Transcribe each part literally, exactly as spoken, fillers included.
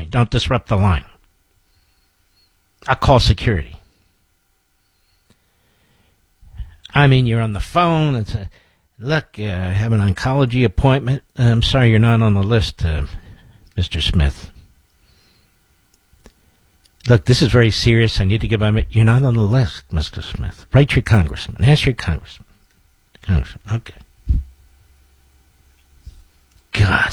line. Don't disrupt the line. I'll call security. I mean, you're on the phone. It's a, look, uh, I have an oncology appointment. Uh, I'm sorry you're not on the list, uh, Mister Smith. Look, this is very serious. I need to give my... You're not on the list, Mister Smith. Write your congressman. Ask your congressman. Congressman. Okay. God.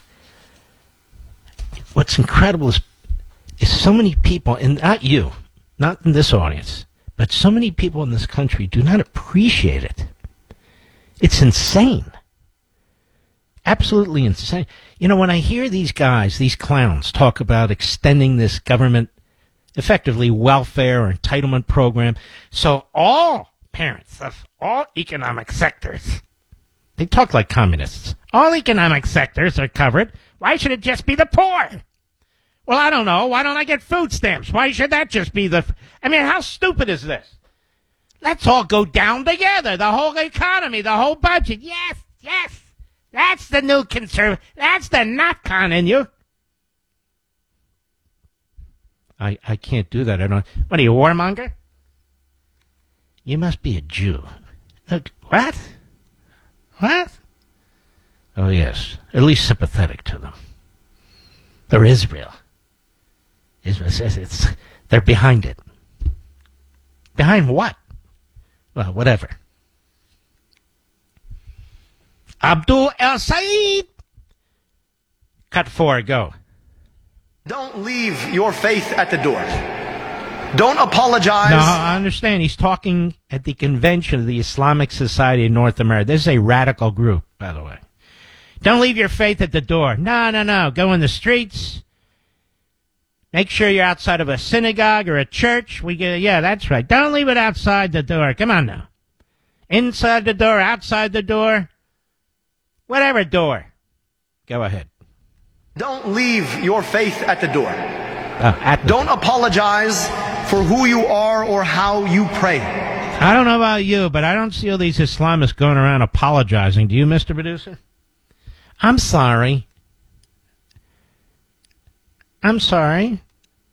What's incredible is, is so many people, and not you, not in this audience, but so many people in this country do not appreciate it. It's insane. Absolutely insane. You know, when I hear these guys, these clowns, talk about extending this government, effectively welfare or entitlement program, so all parents of all economic sectors, they talk like communists. All economic sectors are covered. Why should it just be the poor? Well, I don't know. Why don't I get food stamps? Why should that just be the... I mean, how stupid is this? Let's all go down together. The whole economy, the whole budget. Yes, yes. That's the new conservative. That's the not-con in you. I, I can't do that. I don't... What are you, a warmonger? You must be a Jew. Look, what? What? Oh, yes. At least sympathetic to them. They're Israel. Israel says it's... They're behind it. Behind what? Well, whatever. Abdul El Said. Cut four, go. Don't leave your faith at the door. Don't apologize. No, I understand. He's talking at the convention of the Islamic Society of North America. This is a radical group, by the way. Don't leave your faith at the door. No, no, no. Go in the streets. Make sure you're outside of a synagogue or a church. We get, yeah, that's right. Don't leave it outside the door. Come on now. Inside the door, outside the door. Whatever door. Go ahead. Don't leave your faith at the door. Oh, at the Don't door. apologize for who you are or how you pray. I don't know about you, but I don't see all these Islamists going around apologizing. Do you, Mister Producer? I'm sorry. I'm sorry.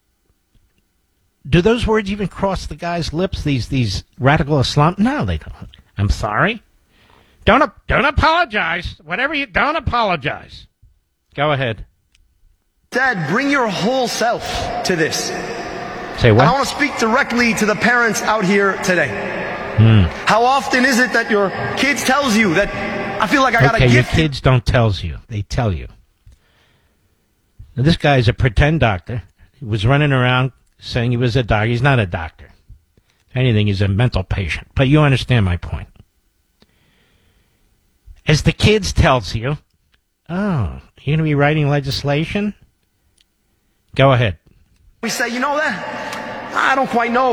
Do those words even cross the guy's lips, these these radical Islam? No, they don't. I'm sorry. Don't don't apologize. Whatever you... Don't apologize. Go ahead. Dad, bring your whole self to this. Say what? I want to speak directly to the parents out here today. Hmm. How often is it that your kids tells you that I feel like I got a Okay, your gift? kids don't tells you. They tell you. Now, this guy's a pretend doctor. He was running around saying he was a doctor. He's not a doctor. If anything, he's a mental patient. But you understand my point. As the kids tells you, oh, you're going to be writing legislation? Go ahead. We say, you know that? I don't quite know.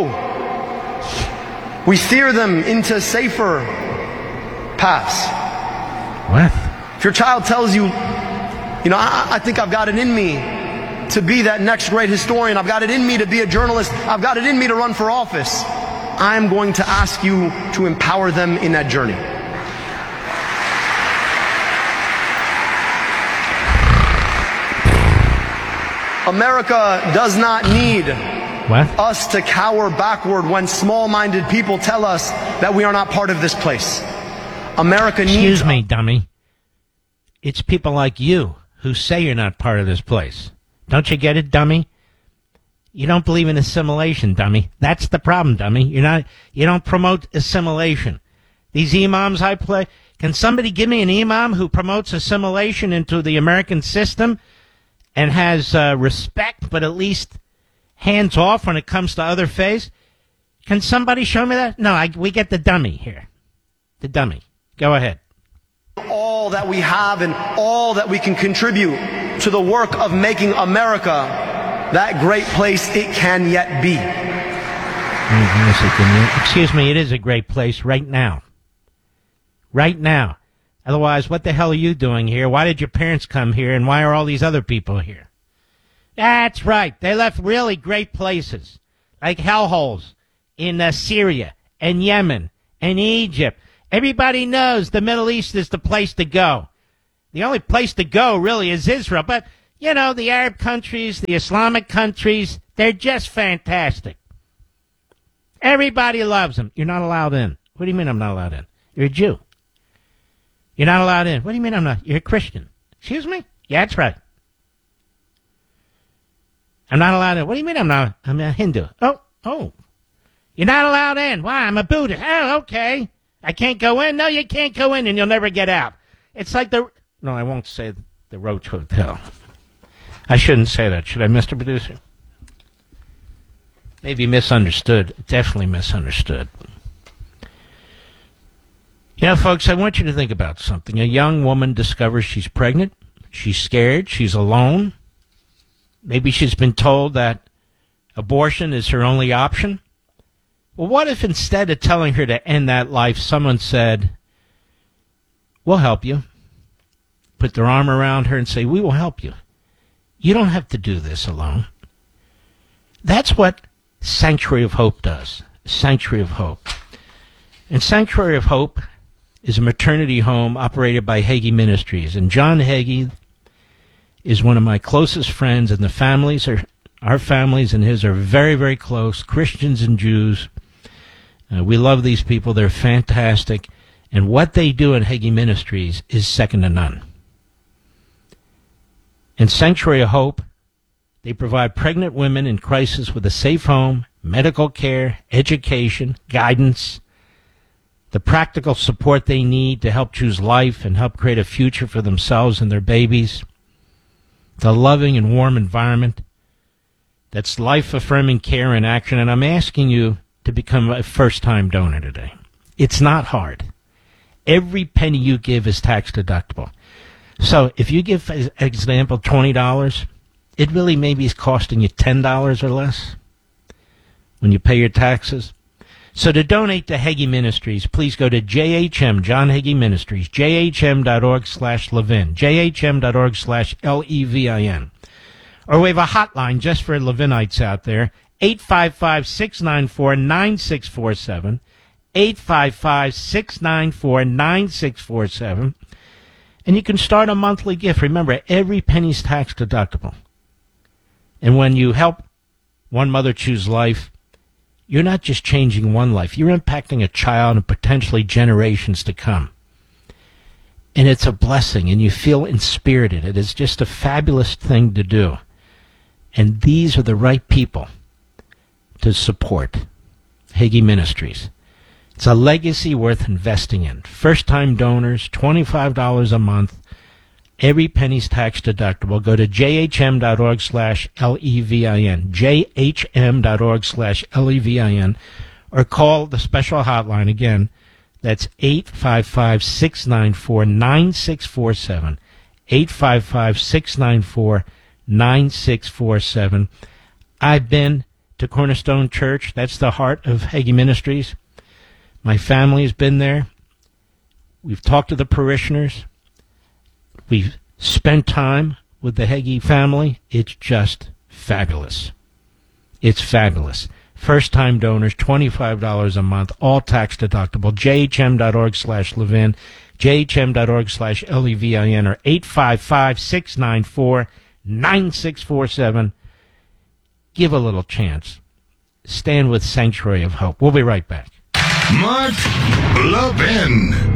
We steer them into safer paths. What? If your child tells you, you know, I, I think I've got it in me to be that next great historian. I've got it in me to be a journalist. I've got it in me to run for office. I'm going to ask you to empower them in that journey. America does not need What? us to cower backward when small-minded people tell us that we are not part of this place. America needs... Excuse me, dummy. It's people like you who say you're not part of this place. Don't you get it, dummy? You don't believe in assimilation, dummy. That's the problem, dummy. You're not. You don't promote assimilation. These imams I play... Can somebody give me an imam who promotes assimilation into the American system and has uh, respect, but at least hands off when it comes to other faiths? Can somebody show me that? No, I, we get the dummy here. The dummy. Go ahead. All that we have and all that we can contribute to the work of making America that great place it can yet be. Excuse me, it is a great place right now. Right now. Otherwise, what the hell are you doing here? Why did your parents come here, and why are all these other people here? That's right. They left really great places, like hellholes in uh, Syria and Yemen and Egypt. Everybody knows the Middle East is the place to go. The only place to go, really, is Israel. But You know, the Arab countries, the Islamic countries, they're just fantastic. Everybody loves them. You're not allowed in. What do you mean I'm not allowed in? You're a Jew. You're not allowed in. What do you mean I'm not? You're a Christian. Excuse me? Yeah, that's right. I'm not allowed in. What do you mean I'm not? I'm a Hindu. Oh, oh. You're not allowed in. Why? I'm a Buddhist. Oh, okay. I can't go in? No, you can't go in and you'll never get out. It's like the... No, I won't say the Roach Hotel. I shouldn't say that, should I, Mister Producer? Maybe misunderstood. Definitely misunderstood. You know, folks, I want you to think about something. A young woman discovers she's pregnant. She's scared. She's alone. Maybe she's been told that abortion is her only option. Well, what if instead of telling her to end that life, someone said, we'll help you. Put their arm around her and say, we will help you. You don't have to do this alone. That's what Sanctuary of Hope does. Sanctuary of Hope. And Sanctuary of Hope is a maternity home operated by Hagee Ministries. And John Hagee is one of my closest friends, and the families are, our families and his are very, very close, Christians and Jews. Uh, we love these people. They're fantastic. And what they do at Hagee Ministries is second to none. In Sanctuary of Hope, they provide pregnant women in crisis with a safe home, medical care, education, guidance, the practical support they need to help choose life and help create a future for themselves and their babies, the loving and warm environment that's life-affirming care in action. And I'm asking you to become a first-time donor today. It's not hard. Every penny you give is tax-deductible. So if you give, as an example, twenty dollars, it really maybe is costing you ten dollars or less when you pay your taxes. So to donate to Hagee Ministries, please go to J H M, John Hagee Ministries, j h m dot org slash Levin, j h m dot org slash L E V I N. Or we have a hotline just for Levinites out there, eight five five, six nine four, nine six four seven, eight five five, six nine four, nine six four seven. And you can start a monthly gift. Remember, every penny's tax deductible. And when you help one mother choose life, you're not just changing one life. You're impacting a child and potentially generations to come. And it's a blessing, and you feel inspirited. It is just a fabulous thing to do. And these are the right people to support Hagee Ministries. It's a legacy worth investing in. First-time donors, twenty-five dollars a month. Every penny's tax deductible. Go to j h m dot org slash L E V I N, j h m dot org slash L E V I N, or call the special hotline again. That's eight five five, six nine four, nine six four seven, eight five five, six nine four, nine six four seven. I've been to Cornerstone Church. That's the heart of Hagee Ministries. My family's been there. We've talked to the parishioners. We've spent time with the Hagee family. It's just fabulous. It's fabulous. First-time donors, twenty-five dollars a month, all tax deductible. j h m dot org slash Levin, j h m dot org slash L E V I N, or eight five five, six nine four, nine six four seven. Give a little chance. Stand with Sanctuary of Hope. We'll be right back. Mark Levin.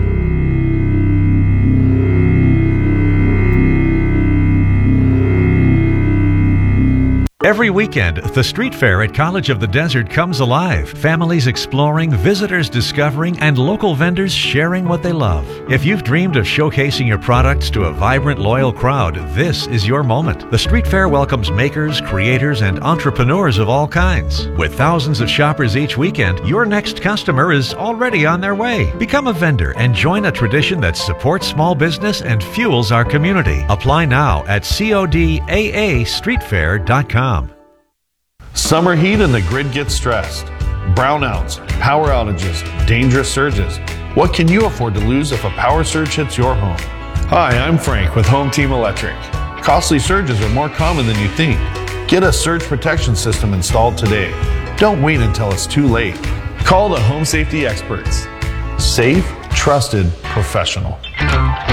Every weekend, the street fair at College of the Desert comes alive. Families exploring, visitors discovering, and local vendors sharing what they love. If you've dreamed of showcasing your products to a vibrant, loyal crowd, this is your moment. The street fair welcomes makers, creators, and entrepreneurs of all kinds. With thousands of shoppers each weekend, your next customer is already on their way. Become a vendor and join a tradition that supports small business and fuels our community. Apply now at codaa street fair dot com. Summer heat and the grid gets stressed. Brownouts, power outages, dangerous surges. What can you afford to lose if a power surge hits your home? Hi, I'm Frank with Home Team Electric. Costly surges are more common than you think. Get a surge protection system installed today. Don't wait until it's too late. Call the home safety experts. Safe, trusted, professional.